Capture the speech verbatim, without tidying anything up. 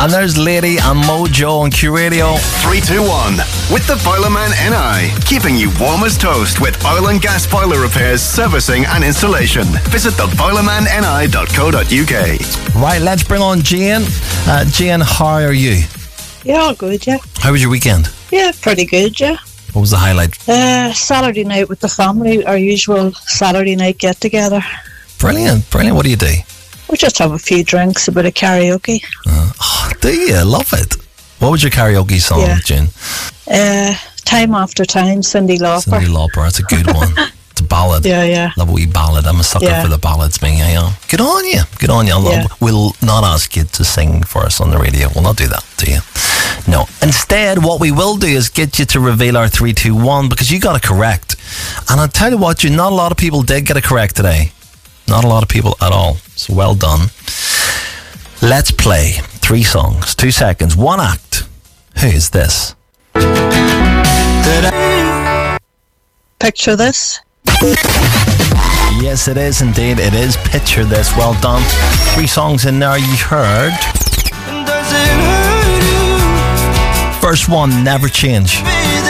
And there's Lady and Mojo on Q Radio. three two one with the Boilerman N I, keeping you warm as toast with oil and gas boiler repairs, servicing and installation. Visit the boilerman n i dot co dot u k. Right, let's bring on Jane. Uh, Jane, how are you? Yeah, all good, yeah. How was your weekend? Yeah, pretty good, yeah. What was the highlight? Uh, Saturday night with the family, our usual Saturday night get-together. Brilliant, brilliant. What do you do? We just have a few drinks, a bit of karaoke. Uh, oh, do you? Love it. What was your karaoke song, Yeah. Jane? Uh, Time After Time, Cyndi Lauper. Cyndi Lauper, that's a good one. It's a ballad. Yeah, yeah. Love a wee ballad. I'm a sucker Yeah. for the ballads, me. I am. Good on you. Good on you. I'll- Yeah. We'll not ask you to sing for us on the radio. We'll not do that, do you? No. Instead, what we will do is get you to reveal our three two one because you got it correct. And I'll tell you what, you not a lot of people did get it correct today. Not a lot of people at all. So well done. Let's play three songs, two seconds, one act. Who is this? Picture This. Yes, it is indeed. It is Picture This. Well done. Three songs in there you heard. First one, Never Change.